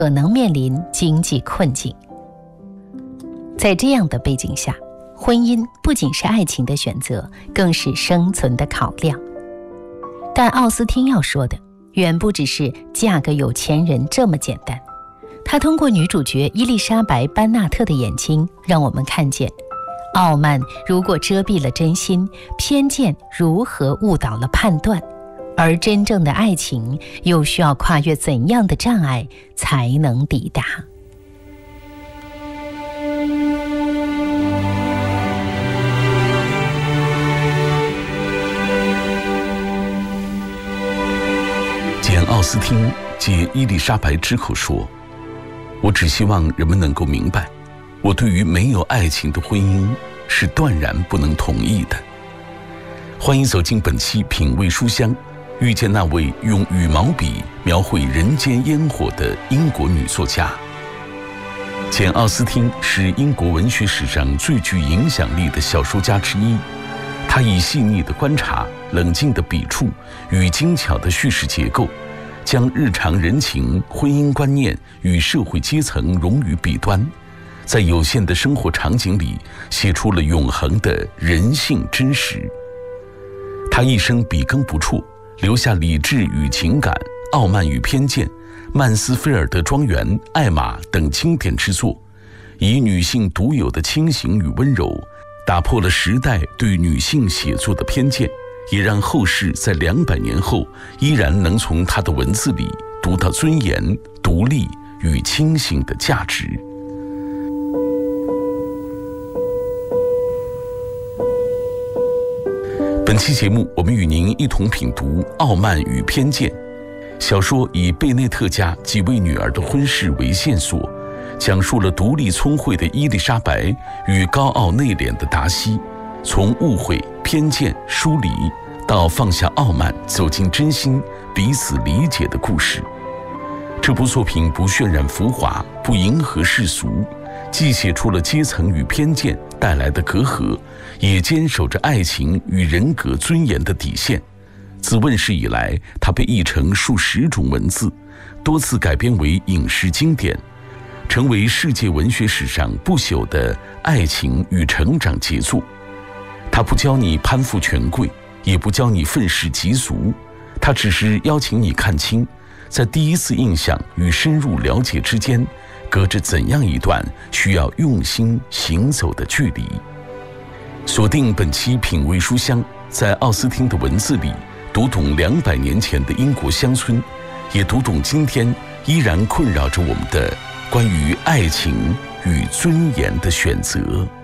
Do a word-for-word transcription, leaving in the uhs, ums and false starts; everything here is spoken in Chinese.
可能面临经济困境。在这样的背景下，婚姻不仅是爱情的选择，更是生存的考量。但奥斯汀要说的远不只是嫁个有钱人这么简单。他通过女主角伊丽莎白·班纳特的眼睛，让我们看见傲慢如果遮蔽了真心，偏见如何误导了判断，而真正的爱情又需要跨越怎样的障碍才能抵达。 简·奥斯汀借伊丽莎白之口说，我只希望人们能够明白，我对于没有爱情的婚姻是断然不能同意的。欢迎走进本期品味书香，遇见那位用羽毛笔描绘人间烟火的英国女作家。简·奥斯汀是英国文学史上最具影响力的小说家之一，他以细腻的观察、冷静的笔触与精巧的叙事结构，将日常人情、婚姻观念与社会阶层融于笔端，在有限的生活场景里写出了永恒的人性真实。他一生笔耕不辍，留下理智与情感、傲慢与偏见、曼斯菲尔德庄园、艾玛等经典之作，以女性独有的清醒与温柔，打破了时代对女性写作的偏见，也让后世在两百年后依然能从他的文字里读到尊严、独立与清醒的价值。本期节目，我们与您一同品读《傲慢与偏见》。小说以贝内特家几位女儿的婚事为线索，讲述了独立聪慧的伊丽莎白与高傲内敛的达西，从误会、偏见、疏离到放下傲慢，走进真心，彼此理解的故事。这部作品不渲染浮华，不迎合世俗，既写出了阶层与偏见带来的隔阂，也坚守着爱情与人格尊严的底线。自问世以来，它被译成数十种文字，多次改编为影视经典，成为世界文学史上不朽的爱情与成长杰作。它不教你攀附权贵，也不教你愤世嫉俗，它只是邀请你看清，在第一次印象与深入了解之间，隔着怎样一段需要用心行走的距离。锁定本期品味书香，在奥斯汀的文字里读懂两百年前的英国乡村，也读懂今天依然困扰着我们的关于爱情与尊严的选择。